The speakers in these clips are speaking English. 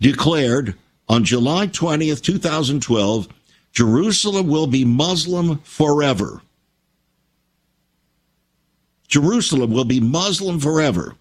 declared on July 20th, 2012, Jerusalem will be Muslim forever. Jerusalem will be Muslim forever.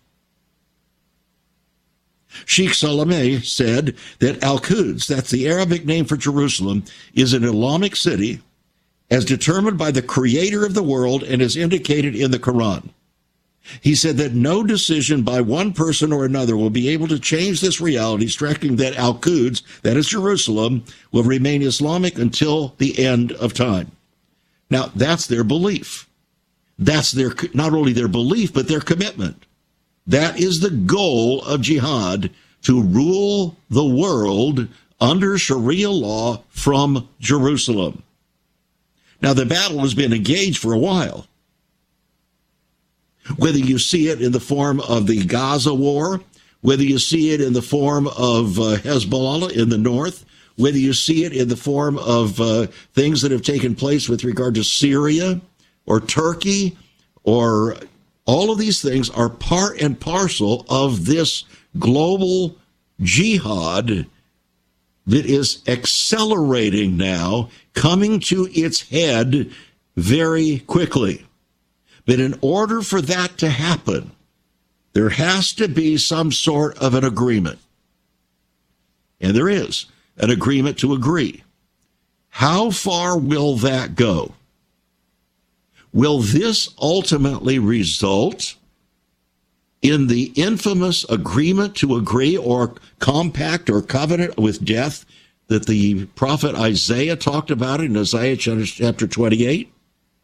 Sheikh Salameh said that Al-Quds, that's the Arabic name for Jerusalem, is an Islamic city as determined by the creator of the world and as indicated in the Quran. He said that no decision by one person or another will be able to change this reality, striking that Al-Quds, that is Jerusalem, will remain Islamic until the end of time. Now, that's their belief. That's their not only their belief, but their commitment. That is the goal of jihad, to rule the world under Sharia law from Jerusalem. Now, the battle has been engaged for a while. Whether you see it in the form of the Gaza war, whether you see it in the form of Hezbollah in the north, whether you see it in the form of things that have taken place with regard to Syria or Turkey, or all of these things are part and parcel of this global jihad that is accelerating now, coming to its head very quickly. But in order for that to happen, there has to be some sort of an agreement. And there is an agreement to agree. How far will that go? Will this ultimately result in the infamous agreement to agree or compact or covenant with death that the prophet Isaiah talked about in Isaiah chapter 28?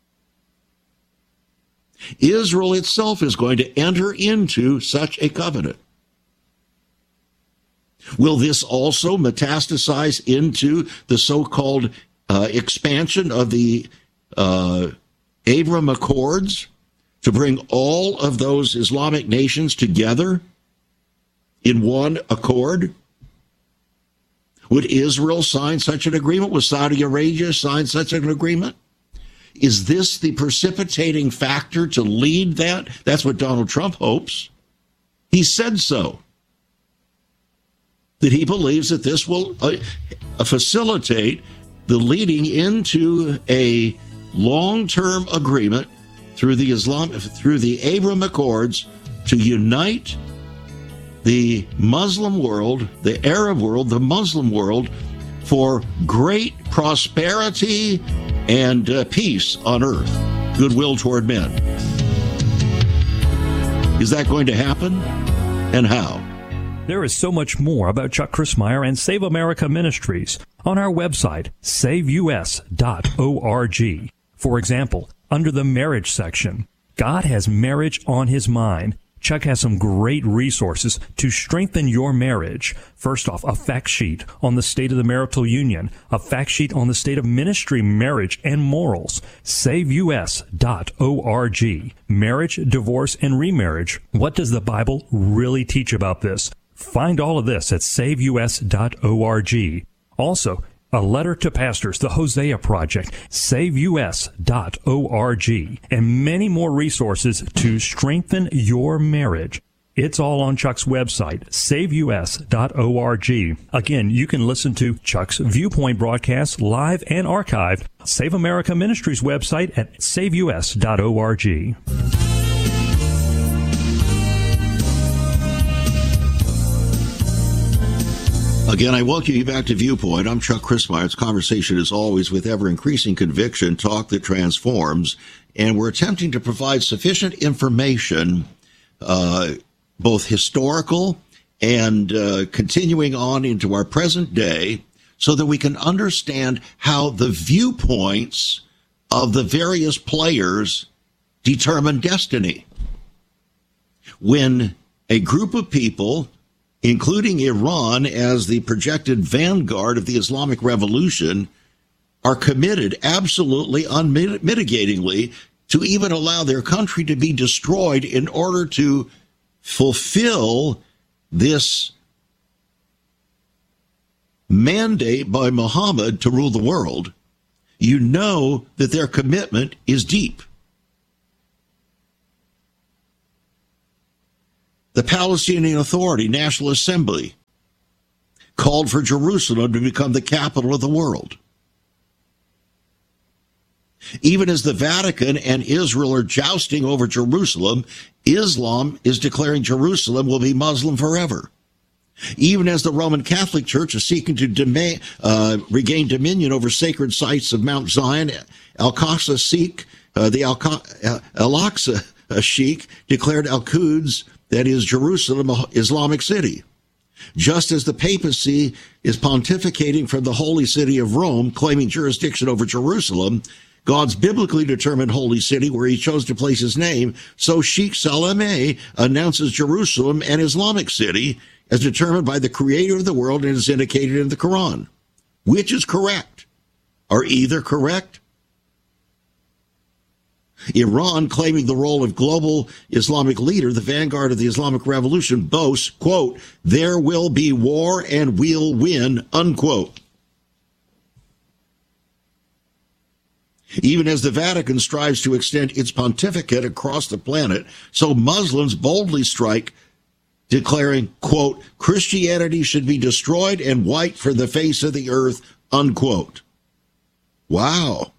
Israel itself is going to enter into such a covenant. Will this also metastasize into the so-called expansion of the Abraham Accords to bring all of those Islamic nations together in one accord? Would Israel sign such an agreement? Would Saudi Arabia sign such an agreement? Is this the precipitating factor to lead that? That's what Donald Trump hopes. He said so. That he believes that this will facilitate the leading into a long-term agreement through the Abraham Accords to unite the Muslim world, the Arab world, the Muslim world, for great prosperity and peace on earth, goodwill toward men. Is that going to happen? And how? There is so much more about Chuck Crismier and Save America Ministries on our website, saveus.org. For example, under the marriage section, God has marriage on his mind. Chuck has some great resources to strengthen your marriage. First off, a fact sheet on the state of the marital union, a fact sheet on the state of ministry, marriage, and morals. SaveUS.org. Marriage, divorce, and remarriage. What does the Bible really teach about this? Find all of this at SaveUS.org. Also, a letter to pastors, the Hosea Project, SaveUS.org, and many more resources to strengthen your marriage. It's all on Chuck's website, SaveUS.org. Again, you can listen to Chuck's Viewpoint broadcasts live and archived. Save America Ministries website at SaveUS.org. Again, I welcome you back to Viewpoint. I'm Chuck Crismier. It's conversation, as always, with ever-increasing conviction, talk that transforms. And we're attempting to provide sufficient information, both historical and continuing on into our present day, so that we can understand how the viewpoints of the various players determine destiny. When a group of people, including Iran as the projected vanguard of the Islamic Revolution, are committed absolutely unmitigatingly to even allow their country to be destroyed in order to fulfill this mandate by Muhammad to rule the world, you know that their commitment is deep. The Palestinian Authority, National Assembly, called for Jerusalem to become the capital of the world. Even as the Vatican and Israel are jousting over Jerusalem, Islam is declaring Jerusalem will be Muslim forever. Even as the Roman Catholic Church is seeking to regain dominion over sacred sites of Mount Zion, Al-Aqsa Sheikh, the Al-Aqsa Sheikh declared Al-Quds, that is Jerusalem, an Islamic city. Just as the papacy is pontificating from the holy city of Rome, claiming jurisdiction over Jerusalem, God's biblically determined holy city where he chose to place his name, so Sheikh Salameh announces Jerusalem an Islamic city as determined by the creator of the world and is indicated in the Quran. Which is correct? Are either correct? Iran, claiming the role of global Islamic leader, the vanguard of the Islamic Revolution, boasts, quote, there will be war and we'll win, unquote. Even as the Vatican strives to extend its pontificate across the planet, so Muslims boldly strike, declaring, quote, Christianity should be destroyed and wiped from the face of the earth, unquote. Wow.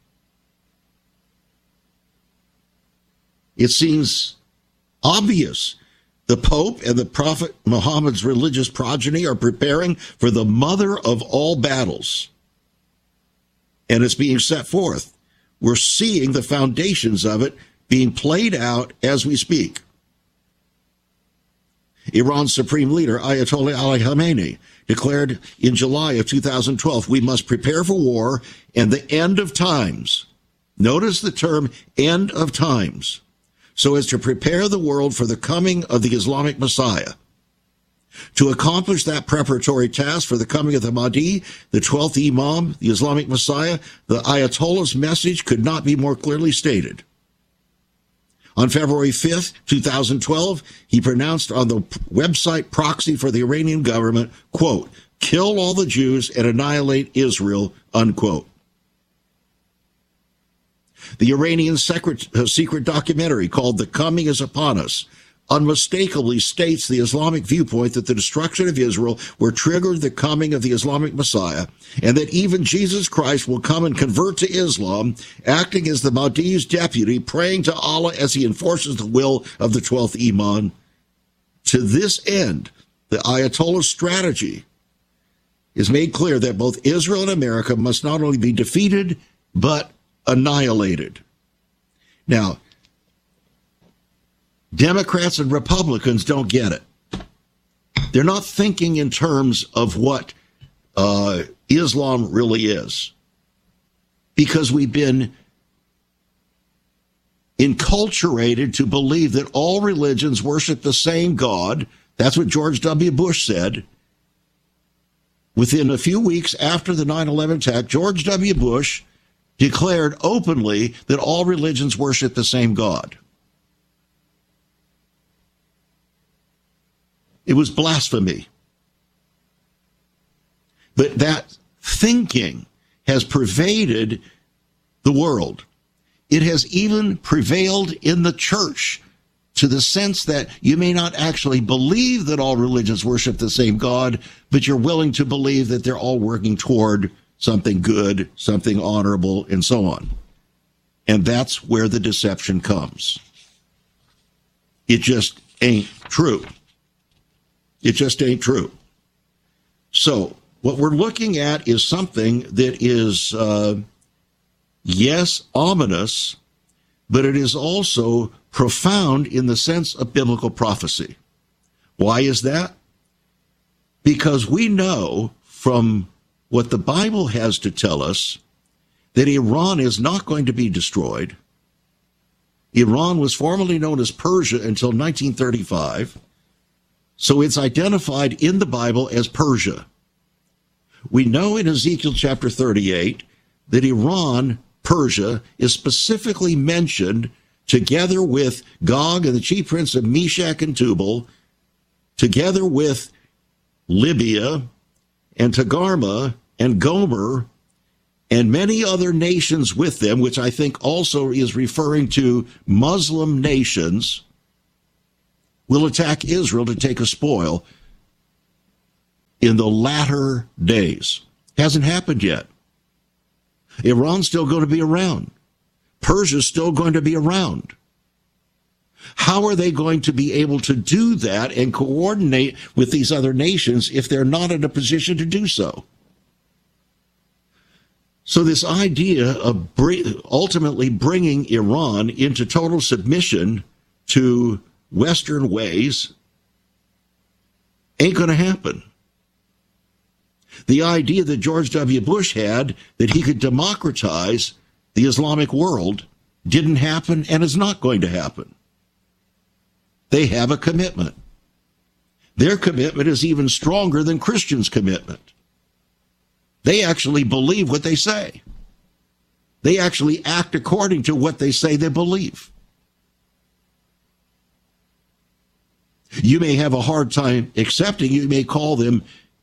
It seems obvious. The Pope and the Prophet Muhammad's religious progeny are preparing for the mother of all battles. And it's being set forth. We're seeing the foundations of it being played out as we speak. Iran's supreme leader, Ayatollah Ali Khamenei, declared in July of 2012, we must prepare for war and the end of times. Notice the term end of times, so as to prepare the world for the coming of the Islamic Messiah. To accomplish that preparatory task for the coming of the Mahdi, the 12th Imam, the Islamic Messiah, the Ayatollah's message could not be more clearly stated. On February 5th, 2012, he pronounced on the website proxy for the Iranian government, quote, kill all the Jews and annihilate Israel, unquote. The Iranian secret documentary called The Coming is Upon Us unmistakably states the Islamic viewpoint that the destruction of Israel will trigger the coming of the Islamic Messiah, and that even Jesus Christ will come and convert to Islam, acting as the Mahdi's deputy, praying to Allah as he enforces the will of the 12th Imam. To this end, the Ayatollah's strategy is made clear that both Israel and America must not only be defeated, but annihilated. Now, Democrats and Republicans don't get it. They're not thinking in terms of what Islam really is, because we've been enculturated to believe that all religions worship the same God. That's what George W. Bush said. Within a few weeks after the 9/11 attack, George W. Bush declared openly that all religions worship the same God. It was blasphemy. But that thinking has pervaded the world. It has even prevailed in the church, to the sense that you may not actually believe that all religions worship the same God, but you're willing to believe that they're all working toward something good, something honorable, and so on. And that's where the deception comes. It just ain't true. It just ain't true. So what we're looking at is something that is, yes, ominous, but it is also profound in the sense of biblical prophecy. Why is that? Because we know from what the Bible has to tell us that Iran is not going to be destroyed. Iran was formerly known as Persia until 1935. So it's identified in the Bible as Persia. We know in Ezekiel chapter 38 that Iran, Persia, is specifically mentioned together with Gog and the chief prince of Meshach and Tubal, together with Libya and Togarmah and Gomer and many other nations with them, which I think also is referring to Muslim nations, will attack Israel to take a spoil. in the latter days. Hasn't happened yet. Iran's still going to be around. Persia's still going to be around. How are they going to be able to do that and coordinate with these other nations if they're not in a position to do so? So this idea of ultimately bringing Iran into total submission to Western ways ain't going to happen. The idea that George W. Bush had that he could democratize the Islamic world didn't happen and is not going to happen. They have a commitment. Their commitment is even stronger than Christians' commitment. They actually believe what they say. They actually act according to what they say they believe. You may have a hard time accepting. You may call them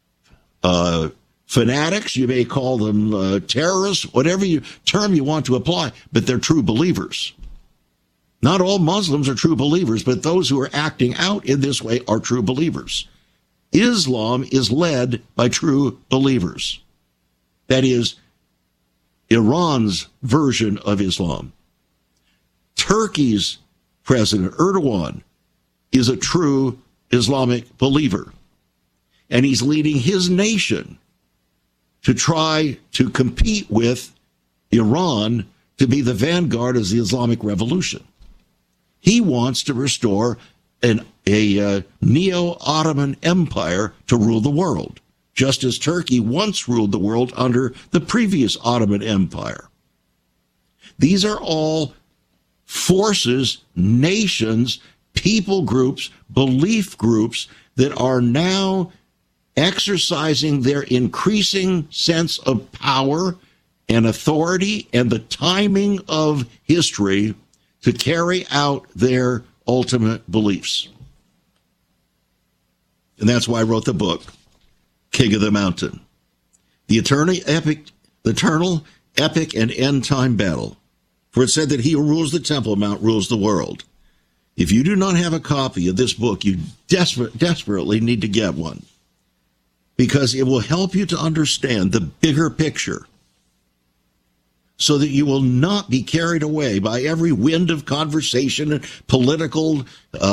fanatics. You may call them terrorists, whatever term you want to apply, but they're true believers. Not all Muslims are true believers, but those who are acting out in this way are true believers. Islam is led by true believers. That is Iran's version of Islam. Turkey's President Erdogan is a true Islamic believer, and he's leading his nation to try to compete with Iran to be the vanguard of the Islamic Revolution. He wants to restore a neo-Ottoman empire to rule the world, just as Turkey once ruled the world under the previous Ottoman Empire. These are all forces, nations, people groups, belief groups that are now exercising their increasing sense of power and authority and the timing of history to carry out their ultimate beliefs. And that's why I wrote the book, King of the Mountain, the eternal, epic, and end-time battle. For it said that he who rules the Temple Mount rules the world. If you do not have a copy of this book, you desperately need to get one, because it will help you to understand the bigger picture so that you will not be carried away by every wind of conversation and political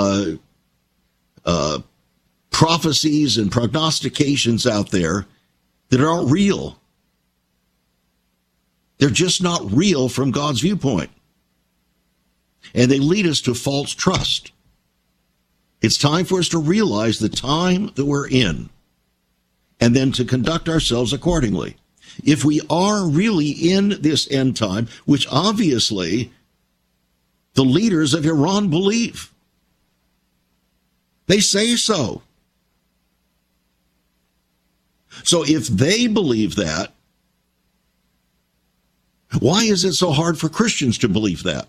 prophecies and prognostications out there that aren't real. They're just not real from God's viewpoint. And they lead us to false trust. It's time for us to realize the time that we're in and then to conduct ourselves accordingly. If we are really in this end time, which obviously the leaders of Iran believe, they say so. So if they believe that, why is it so hard for Christians to believe that?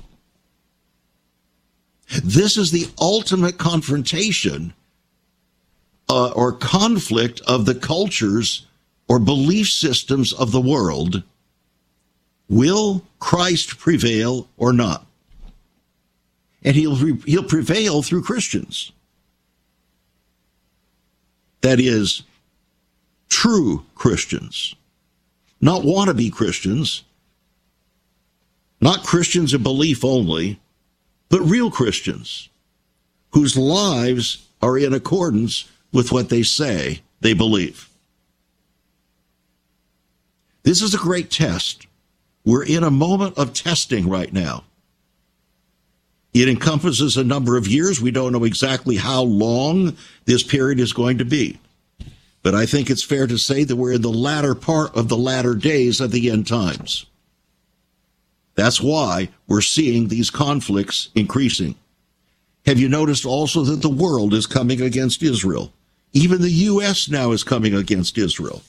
This is the ultimate confrontation or conflict of the cultures or belief systems of the world. Will Christ prevail or not? And he'll prevail through Christians. That is, true Christians, not wannabe Christians, not Christians of belief only, but real Christians whose lives are in accordance with what they say they believe. This is a great test. We're in a moment of testing right now. It encompasses a number of years. We don't know exactly how long this period is going to be. But I think it's fair to say that we're in the latter part of the latter days of the end times. That's why we're seeing these conflicts increasing. Have you noticed also that the world is coming against Israel? Even the U.S. now is coming against Israel.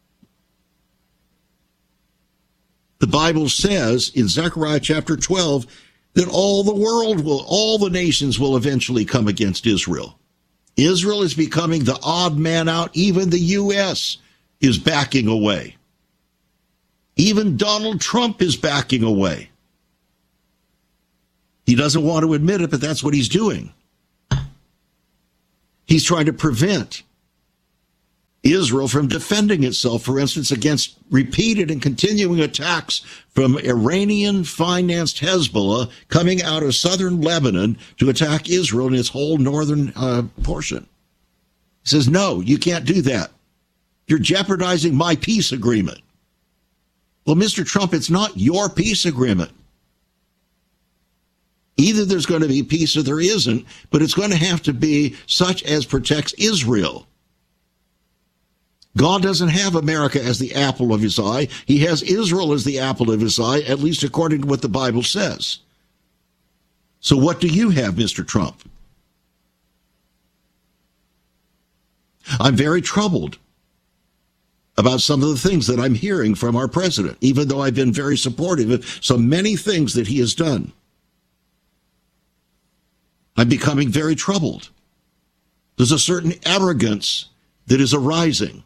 The Bible says in Zechariah chapter 12 that all the nations will eventually come against Israel. Israel is becoming the odd man out. Even the U.S. is backing away. Even Donald Trump is backing away. He doesn't want to admit it, but that's what he's doing. He's trying to prevent Israel from defending itself, for instance, against repeated and continuing attacks from Iranian-financed Hezbollah coming out of southern Lebanon to attack Israel in its whole northern portion. He says, no, you can't do that. You're jeopardizing my peace agreement. Well, Mr. Trump, it's not your peace agreement. Either there's going to be peace or there isn't, but it's going to have to be such as protects Israel. God doesn't have America as the apple of his eye. He has Israel as the apple of his eye, at least according to what the Bible says. So what do you have, Mr. Trump? I'm very troubled about some of the things that I'm hearing from our president, even though I've been very supportive of so many things that he has done. I'm becoming very troubled. There's a certain arrogance that is arising.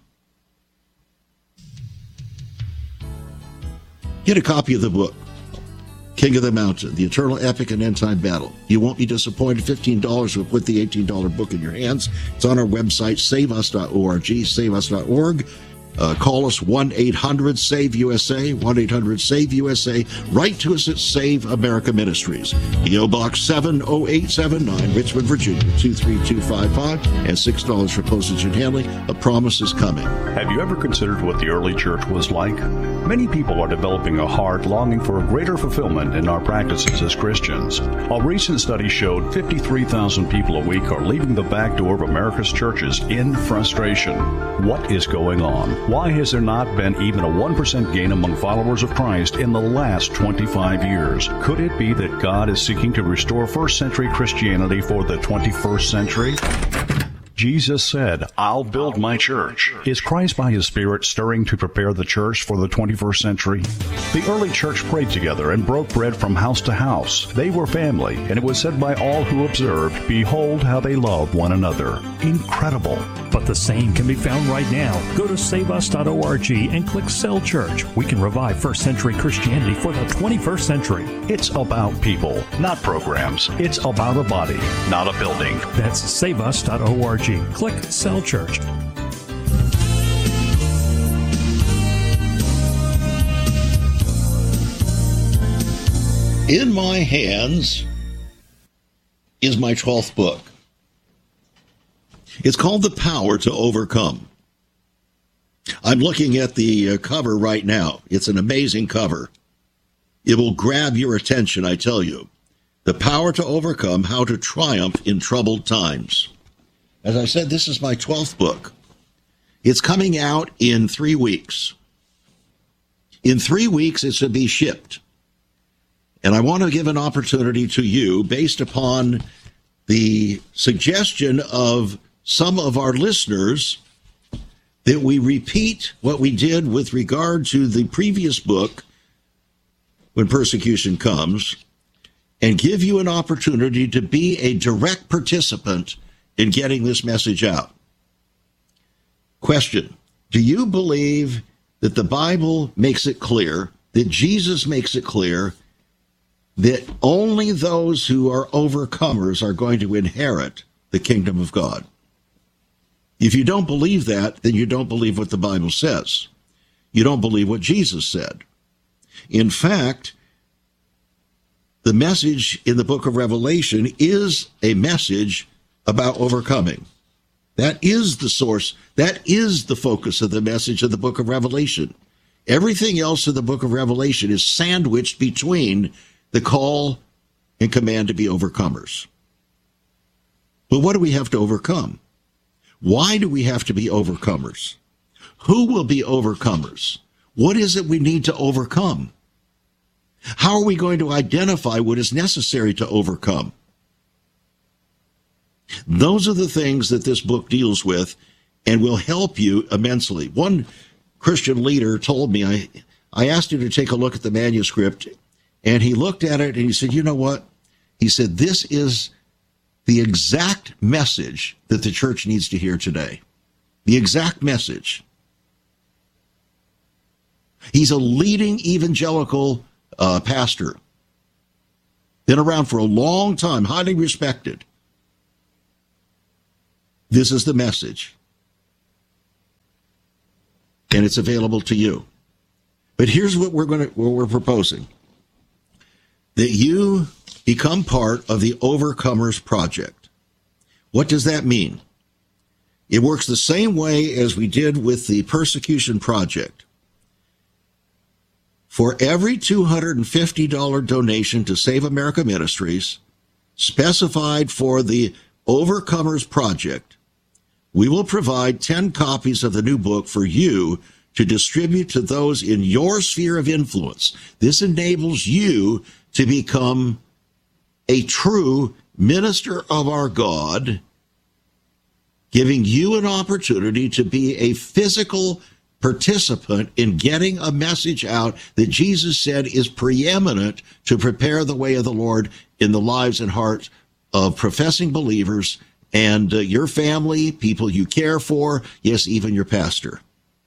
Get a copy of the book, King of the Mountain, The Eternal Epic and End Time Battle. You won't be disappointed. $15 will put the $18 book in your hands. It's on our website, saveus.org, saveus.org. Call us 1-800-SAVE-USA, 1-800-SAVE-USA. Write to us at Save America Ministries. P.O. Box 70879, Richmond, Virginia, 23255, and $6 for postage and handling. A promise is coming. Have you ever considered what the early church was like? Many people are developing a heart longing for a greater fulfillment in our practices as Christians. A recent study showed 53,000 people a week are leaving the back door of America's churches in frustration. What is going on? Why has there not been even a 1% gain among followers of Christ in the last 25 years? Could it be that God is seeking to restore first century Christianity for the 21st century? Jesus said, I'll build my church. Is Christ by his Spirit stirring to prepare the church for the 21st century? The early church prayed together and broke bread from house to house. They were family, and it was said by all who observed, behold how they love one another. Incredible. But the same can be found right now. Go to saveus.org and click Cell Church. We can revive first century Christianity for the 21st century. It's about people, not programs. It's about a body, not a building. That's saveus.org. Click Cell Church. In my hands is my 12th book. It's called The Power to Overcome. I'm looking at the cover right now. It's an amazing cover. It will grab your attention, I tell you. The Power to Overcome, How to Triumph in Troubled Times. As I said, this is my 12th book. It's coming out in 3 weeks. In 3 weeks, it's to be shipped. And I want to give an opportunity to you, based upon the suggestion of some of our listeners, that we repeat what we did with regard to the previous book, When Persecution Comes, and give you an opportunity to be a direct participant in getting this message out. Question: do you believe that the Bible makes it clear, that Jesus makes it clear, that only those who are overcomers are going to inherit the kingdom of God? If you don't believe that, then you don't believe what the Bible says. You don't believe what Jesus said. In fact, the message in the book of Revelation is a message about overcoming. That is the source. That is the focus of the message of the book of Revelation. Everything else in the book of Revelation is sandwiched between the call and command to be overcomers. But what do we have to overcome? Why do we have to be overcomers? Who will be overcomers? What is it we need to overcome? How are we going to identify what is necessary to overcome? Those are the things that this book deals with and will help you immensely. One Christian leader told me, I asked him to take a look at the manuscript, and he looked at it and he said, you know what? He said, this is the exact message that the church needs to hear today. The exact message. He's a leading evangelical pastor. Been around for a long time, highly respected. This is the message. and it's available to you. But here's what we're proposing: that you become part of the Overcomers Project. What does that mean? It works the same way as we did with the Persecution Project. For every $250 donation to Save America Ministries, specified for the Overcomers Project, we will provide 10 copies of the new book for you to distribute to those in your sphere of influence. This enables you to become a true minister of our God, giving you an opportunity to be a physical participant in getting a message out that Jesus said is preeminent to prepare the way of the Lord in the lives and hearts of professing believers and your family, people you care for, yes, even your pastor.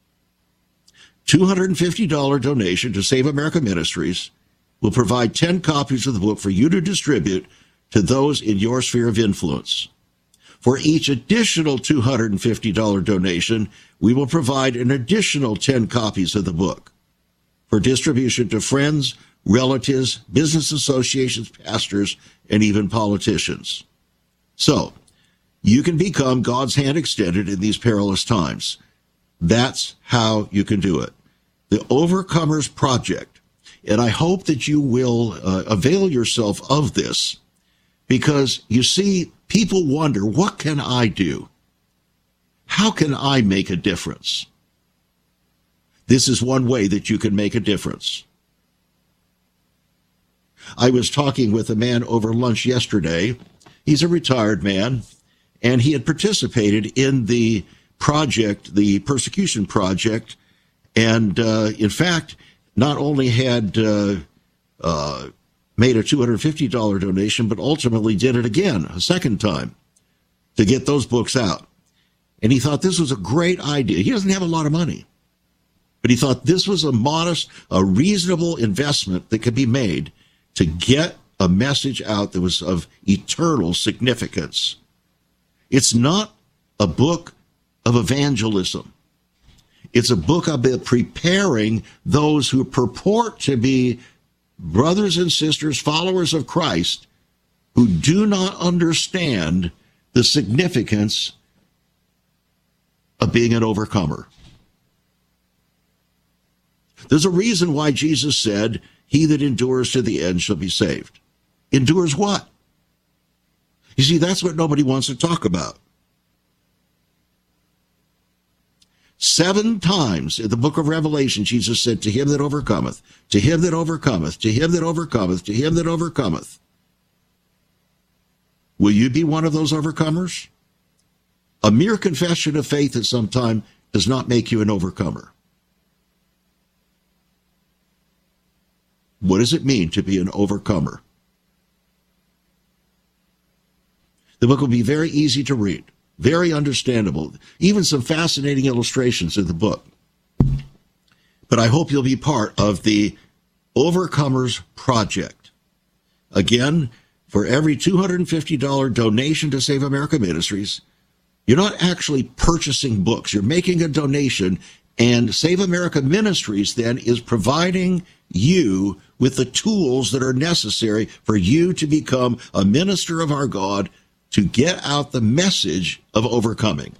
$250 donation to Save America Ministries will provide 10 copies of the book for you to distribute to those in your sphere of influence. For each additional $250 donation, we will provide an additional 10 copies of the book for distribution to friends, relatives, business associations, pastors, and even politicians. So, you can become God's hand extended in these perilous times. That's how you can do it. The Overcomers Project. And I hope that you will avail yourself of this, because you see, people wonder, what can I do? How can I make a difference? This is one way that you can make a difference. I was talking with a man over lunch yesterday. He's a retired man, and he had participated in the project, the Persecution Project, and in fact, not only had made a $250 donation, but ultimately did it again, a second time, to get those books out. And he thought this was a great idea. He doesn't have a lot of money, but he thought this was a modest, a reasonable investment that could be made to get a message out that was of eternal significance. It's not a book of evangelism. It's a book about preparing those who purport to be brothers and sisters, followers of Christ, who do not understand the significance of being an overcomer. There's a reason why Jesus said, "He that endures to the end shall be saved." Endures what? You see, that's what nobody wants to talk about. 7 times in the book of Revelation, Jesus said, "To him that overcometh, to him that overcometh, to him that overcometh, to him that overcometh." Will you be one of those overcomers? A mere confession of faith at some time does not make you an overcomer. What does it mean to be an overcomer? The book will be very easy to read, very understandable, even some fascinating illustrations in the book. But I hope you'll be part of the Overcomers Project. Again, for every $250 donation to Save America Ministries, you're not actually purchasing books. You're making a donation, and Save America Ministries then is providing you with the tools that are necessary for you to become a minister of our God, to get out the message of overcoming.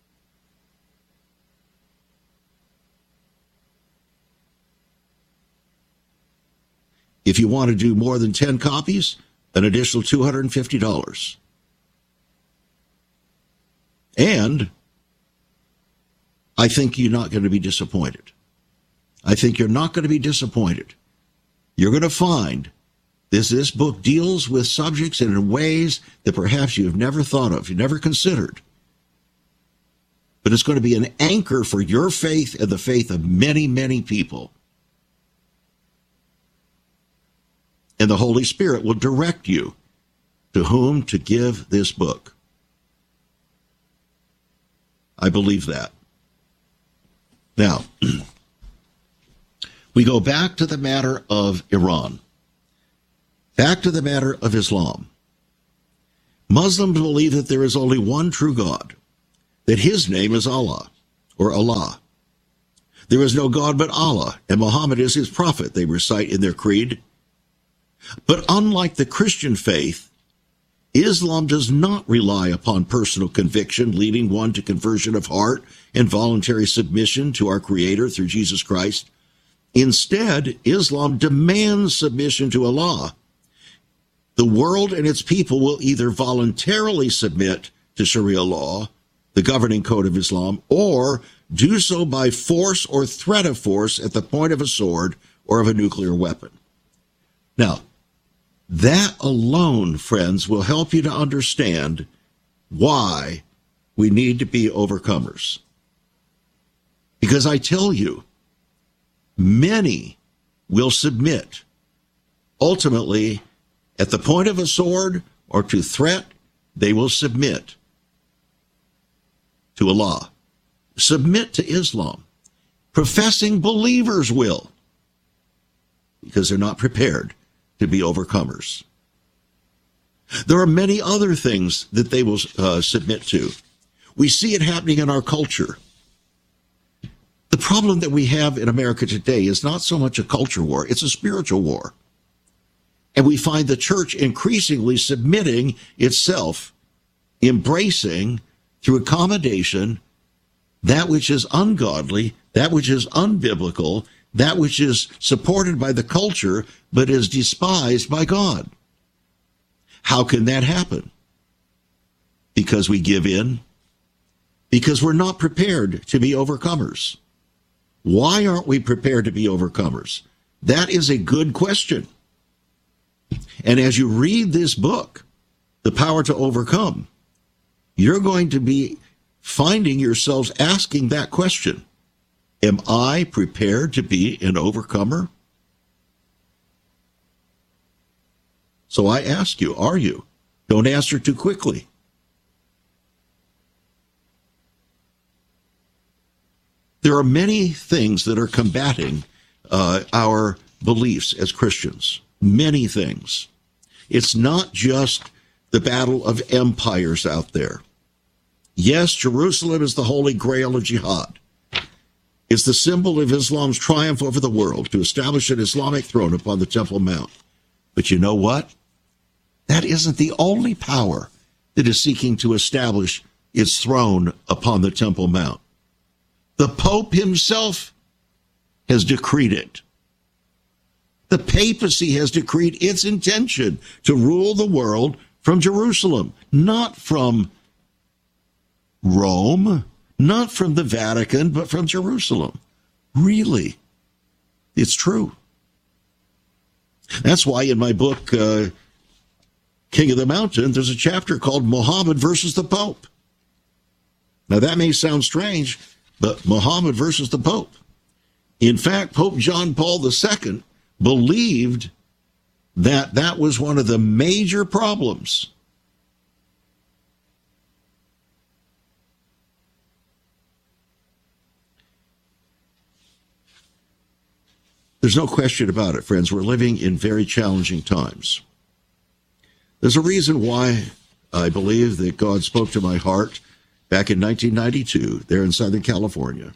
If you want to do more than 10 copies, an additional $250. And I think you're not going to be disappointed. I think you're not going to be disappointed. You're going to find this book deals with subjects and in ways that perhaps you've never thought of, you've never considered. But it's going to be an anchor for your faith and the faith of many, many people. And the Holy Spirit will direct you to whom to give this book. I believe that. Now, we go back to the matter of Iran. Back to the matter of Islam. Muslims believe that there is only one true God, that his name is Allah, or Allah. There is no God but Allah, and Muhammad is his prophet, they recite in their creed. But unlike the Christian faith, Islam does not rely upon personal conviction, leading one to conversion of heart and voluntary submission to our Creator through Jesus Christ. Instead, Islam demands submission to Allah. The world and its people will either voluntarily submit to Sharia law, the governing code of Islam, or do so by force or threat of force at the point of a sword or of a nuclear weapon. Now, that alone, friends, will help you to understand why we need to be overcomers. Because I tell you, many will submit. Ultimately, at the point of a sword or to threat, they will submit to Allah. Submit to Islam. Professing believers will, because they're not prepared to be overcomers. There are many other things that they will submit to. We see it happening in our culture. The problem that we have in America today is not so much a culture war, it's a spiritual war. And we find the church increasingly submitting itself, embracing through accommodation that which is ungodly, that which is unbiblical, that which is supported by the culture, but is despised by God. How can that happen? Because we give in? Because we're not prepared to be overcomers. Why aren't we prepared to be overcomers? That is a good question. And as you read this book, The Power to Overcome, you're going to be finding yourselves asking that question. Am I prepared to be an overcomer? So I ask you, are you? Don't answer too quickly. There are many things that are combating our beliefs as Christians. Many things. It's not just the battle of empires out there. Yes, Jerusalem is the holy grail of jihad. It's the symbol of Islam's triumph over the world to establish an Islamic throne upon the Temple Mount. But you know what? That isn't the only power that is seeking to establish its throne upon the Temple Mount. The Pope himself has decreed it. The papacy has decreed its intention to rule the world from Jerusalem, not from Rome, not from the Vatican, but from Jerusalem. Really, it's true. That's why in my book, King of the Mountain, there's a chapter called Muhammad versus the Pope. Now that may sound strange, but Muhammad versus the Pope. In fact, Pope John Paul II believed that that was one of the major problems. There's no question about it, friends. We're living in very challenging times. There's a reason why I believe that God spoke to my heart back in 1992, there in Southern California,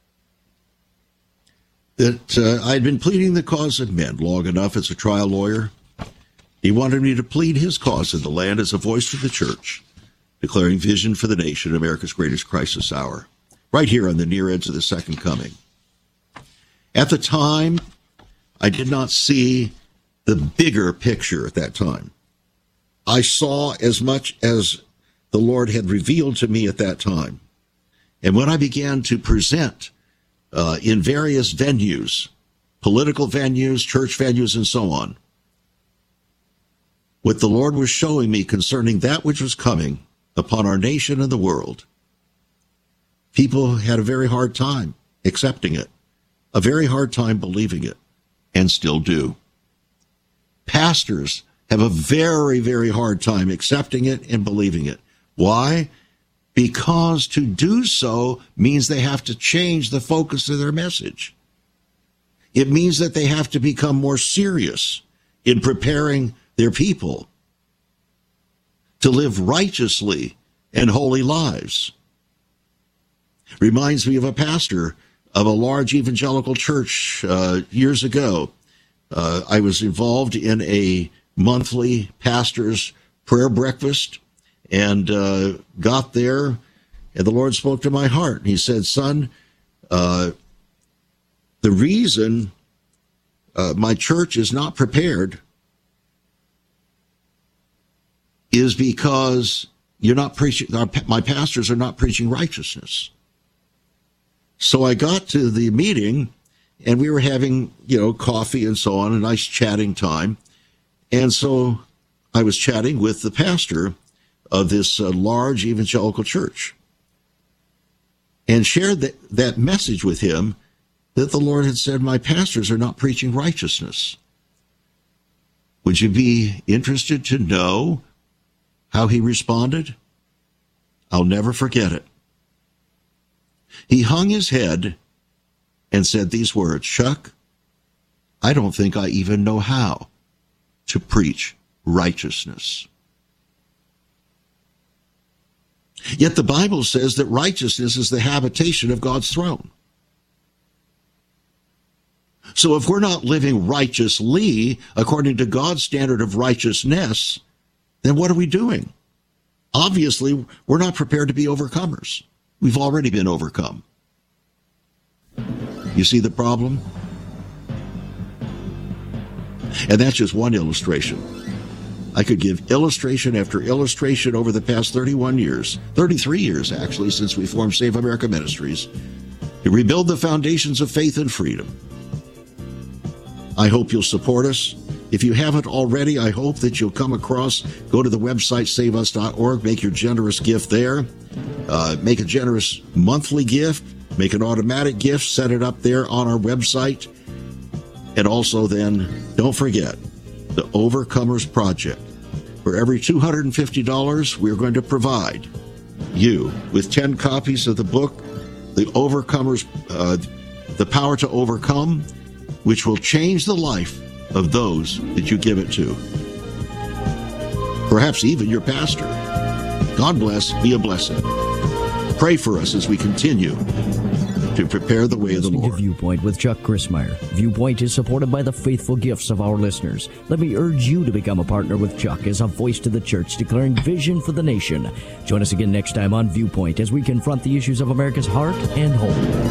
that I'd been pleading the cause of men long enough as a trial lawyer. He wanted me to plead his cause in the land as a voice for the church, declaring vision for the nation, America's greatest crisis hour, right here on the near edge of the second coming. At the time, I did not see the bigger picture at that time. I saw as much as the Lord had revealed to me at that time. And when I began to present in various venues, political venues, church venues, and so on, what the Lord was showing me concerning that which was coming upon our nation and the world, people had a very hard time accepting it, a very hard time believing it, and still do. Pastors have a very, very hard time accepting it and believing it. Why? Because to do so means they have to change the focus of their message. It means that they have to become more serious in preparing their people to live righteously and holy lives. Reminds me of a pastor of a large evangelical church years ago. I was involved in a monthly pastor's prayer breakfast and got there, and the Lord spoke to my heart. He said, son, the reason my church is not prepared is because you're not preaching. My pastors are not preaching righteousness. So I got to the meeting, and we were having, coffee and so on, a nice chatting time. And so I was chatting with the pastor of this large evangelical church and shared that message with him that the Lord had said, my pastors are not preaching righteousness. Would you be interested to know how he responded? I'll never forget it. He hung his head and said these words, Chuck, I don't think I even know how to preach righteousness. Yet the Bible says that righteousness is the habitation of God's throne. So if we're not living righteously according to God's standard of righteousness, then what are we doing? Obviously, we're not prepared to be overcomers. We've already been overcome. You see the problem? And that's just one illustration. I could give illustration after illustration over the past 33 years actually, since we formed Save America Ministries, to rebuild the foundations of faith and freedom. I hope you'll support us. If you haven't already, I hope that you'll go to the website, saveus.org, make your generous gift there. Make a generous monthly gift, make an automatic gift, set it up there on our website. And also then, don't forget, the Overcomers Project. For every $250, we're going to provide you with 10 copies of the book, The Overcomers, The Power to Overcome, which will change the life of those that you give it to. Perhaps even your pastor. God bless, be a blessing. Pray for us as we continue to prepare the way of the Lord. Viewpoint with Chuck Crismier. Viewpoint is supported by the faithful gifts of our listeners. Let me urge you to become a partner with Chuck as a voice to the church declaring vision for the nation. Join us again next time on Viewpoint as we confront the issues of America's heart and home.